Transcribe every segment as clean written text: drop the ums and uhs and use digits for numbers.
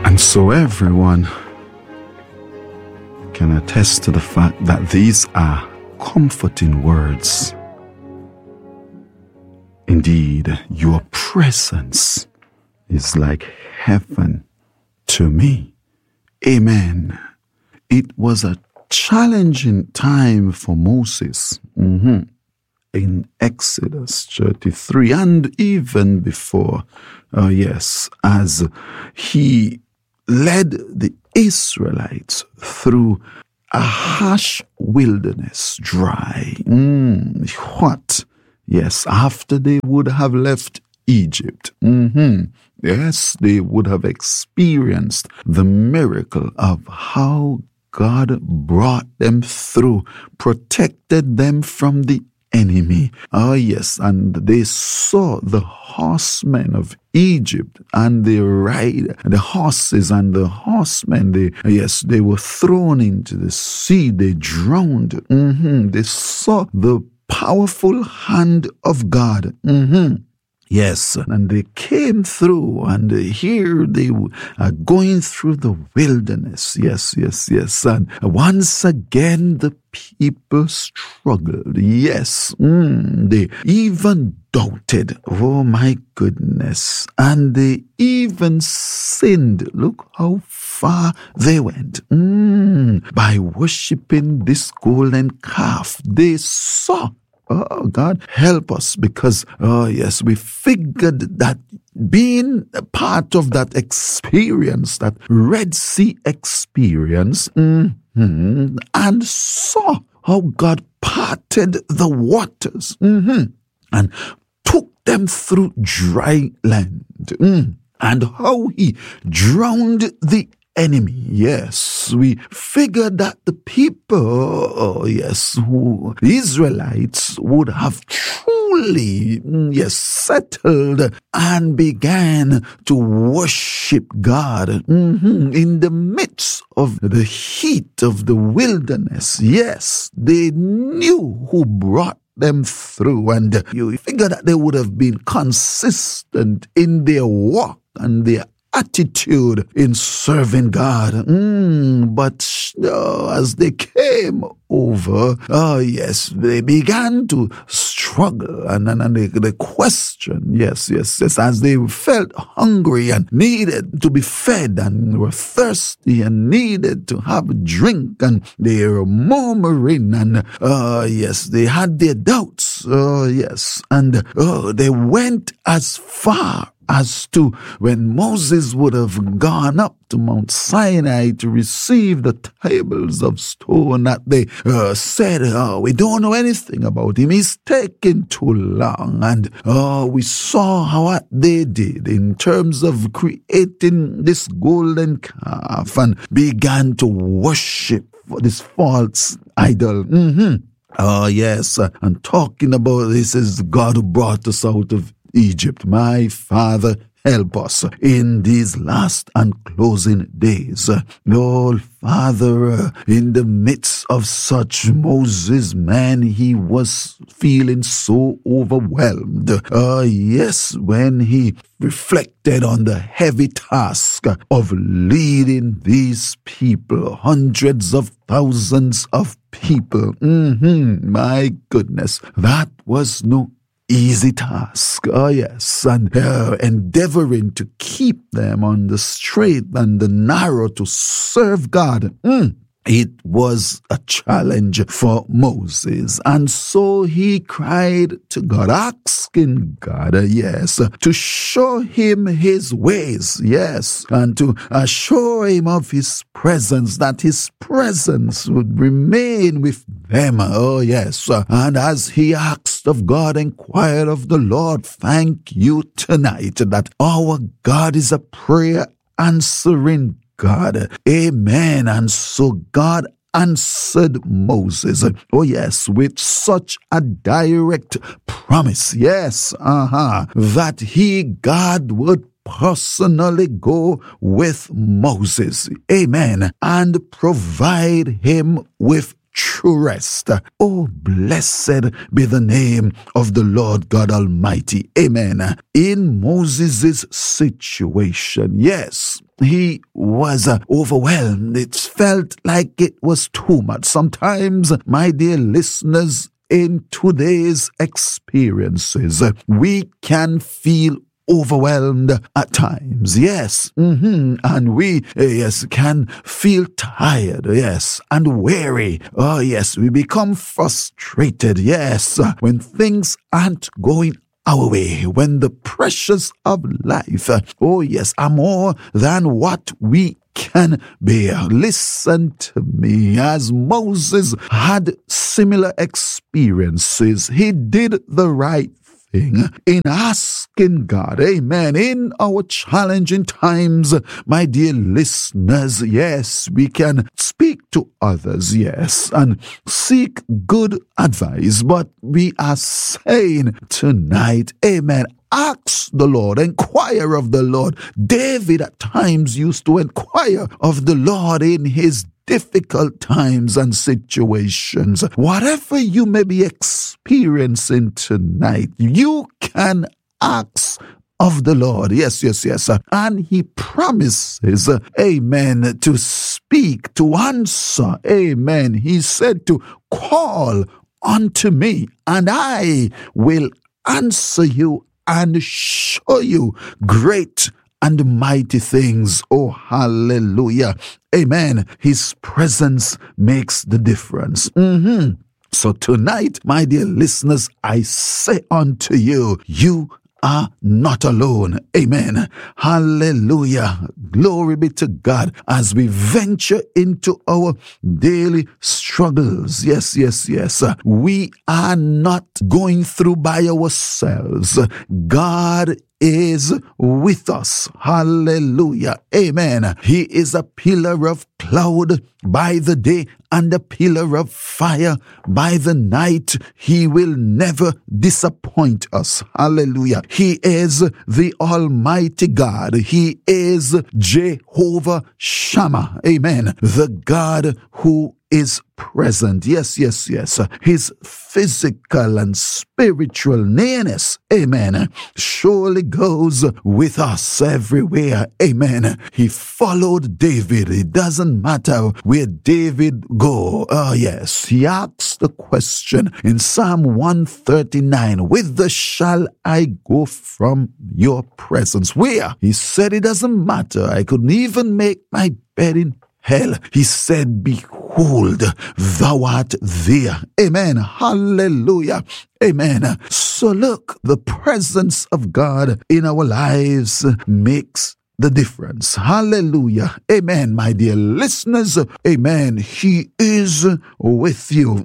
And so everyone can attest to the fact that these are comforting words. Indeed, your presence is like heaven to me. Amen. It was a challenging time for Moses in Exodus 33 and even before. As he led the Israelites through a harsh wilderness, dry. What? Yes, after they would have left Egypt. Yes, they would have experienced the miracle of how God brought them through, protected them from the enemy. And they saw the horsemen of Egypt, and they ride the horses and the horsemen. They were thrown into the sea. They drowned. They saw the powerful hand of God. Yes, and they came through, and here they are going through the wilderness. Yes. And once again, the people struggled. Yes, they even doubted. Oh my goodness. And they even sinned. Look how far they went. By worshiping this golden calf, they saw. Oh, God, help us, because, we figured that being a part of that experience, that Red Sea experience, and saw how God parted the waters, and took them through dry land, and how he drowned the enemy. Yes, we figured that the people, Israelites would have truly, settled and began to worship God in the midst of the heat of the wilderness. Yes, they knew who brought them through, and you figure that they would have been consistent in their walk and their attitude in serving God. But as they came over, they began to struggle and they question, as they felt hungry and needed to be fed and were thirsty and needed to have a drink, and they were murmuring, and they had their doubts, and they went as far as to when Moses would have gone up to Mount Sinai to receive the tables of stone, that they said, we don't know anything about him. He's taking too long. And we saw what they did in terms of creating this golden calf and began to worship this false idol. And talking about this is God who brought us out of Egypt. My Father, help us in these last and closing days. Lord Father, in the midst of such, Moses, man, he was feeling so overwhelmed. When he reflected on the heavy task of leading these people, hundreds of thousands of people. My goodness, that was no easy task. And endeavoring to keep them on the straight and the narrow to serve God. It was a challenge for Moses. And so he cried to God, asking God, to show him his ways, and to assure him of his presence, that his presence would remain with them. And as he asked of God, inquired of the Lord, thank you tonight that our God is a prayer answering God. Amen. And so God answered Moses, with such a direct promise, that God would personally go with Moses, and provide him with true rest. Oh, blessed be the name of the Lord God Almighty. Amen. In Moses' situation, yes, he was overwhelmed. It felt like it was too much. Sometimes, my dear listeners, in today's experiences, we can feel overwhelmed at times, yes, and we, yes, can feel tired, yes, and weary, oh yes, we become frustrated, yes, when things aren't going our way, when the pressures of life, oh yes, are more than what we can bear. Listen to me. As Moses had similar experiences, he did the right thing in asking God, amen, in our challenging times, my dear listeners, yes, we can speak to others, yes, and seek good advice, but we are saying tonight, amen, ask the Lord, inquire of the Lord. David at times used to inquire of the Lord in his difficult times and situations. Whatever you may be experiencing tonight, you can ask of the Lord. Yes. And he promises, amen, to speak, to answer. Amen. He said to call unto me, and I will answer you and show you great and mighty things. Oh, hallelujah. Amen. His presence makes the difference. So tonight, my dear listeners, I say unto you, you are not alone. Amen. Hallelujah. Glory be to God as we venture into our daily struggles. Yes. We are not going through by ourselves. God is with us. Hallelujah. Amen. He is a pillar of cloud by the day and a pillar of fire by the night. He will never disappoint us. Hallelujah. He is the Almighty God. He is Jehovah Shammah. Amen. The God who is present. Yes. His physical and spiritual nearness, amen, surely goes with us everywhere. Amen. He followed David. It doesn't matter where David go. Oh yes. He asked the question in Psalm 139, whither shall I go from your presence? Where? He said it doesn't matter. I couldn't even make my bed in hell. He said, behold, thou art there. Amen. Hallelujah. Amen. So look, the presence of God in our lives makes the difference. Hallelujah. Amen. My dear listeners, amen. He is with you.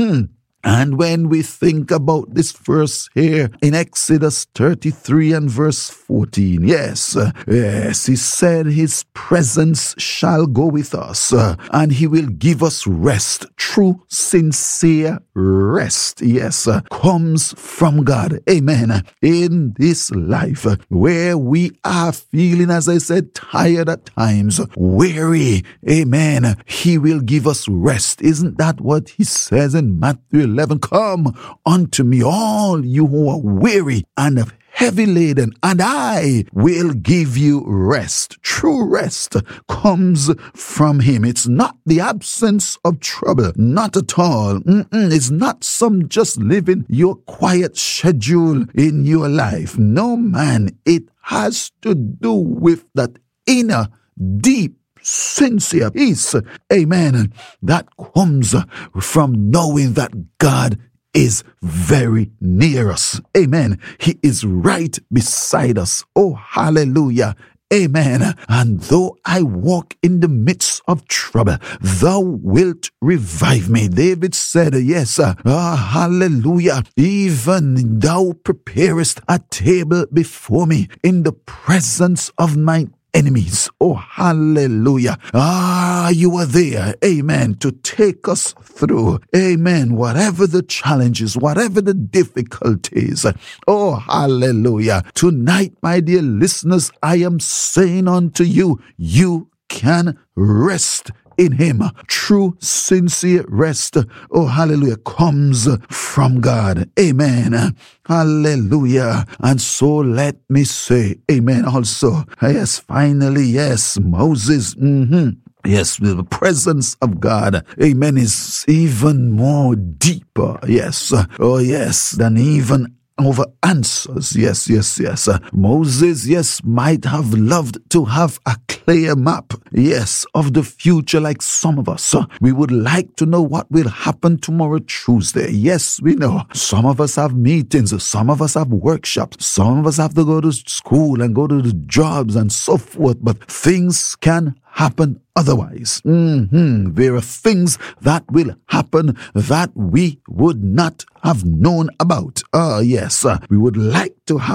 And when we think about this verse here in Exodus 33 and verse 14, yes, he said his presence shall go with us and he will give us rest. True, sincere rest, yes, comes from God. Amen. In this life where we are feeling, as I said, tired at times, weary, amen, he will give us rest. Isn't that what he says in Matthew 11? Come unto me, all you who are weary and heavy laden, and I will give you rest. True rest comes from him. It's not the absence of trouble. Not at all. It's not some just living your quiet schedule in your life. No, man. It has to do with that inner, deep, sincere peace, amen, that comes from knowing that God is very near us. Amen. He is right beside us. Oh, hallelujah. Amen. And though I walk in the midst of trouble, thou wilt revive me. David said, yes, hallelujah. Even thou preparest a table before me in the presence of my enemies. Oh, hallelujah. You are there. Amen. To take us through. Amen. Whatever the challenges, whatever the difficulties. Oh, hallelujah. Tonight, my dear listeners, I am saying unto you, you can rest in him. True, sincere rest, oh hallelujah, comes from God. Amen. Hallelujah. And so let me say, amen also. Yes, finally, yes, Moses, yes, the presence of God, amen, is even more deeper, yes, oh yes, than even over answers. Yes. Moses, yes, might have loved to have a clear map, yes, of the future like some of us. We would like to know what will happen tomorrow, Tuesday. Yes, we know. Some of us have meetings, some of us have workshops, some of us have to go to school and go to the jobs and so forth, but things can happen otherwise. There are things that will happen that we would not have known about. Yes, we would like to have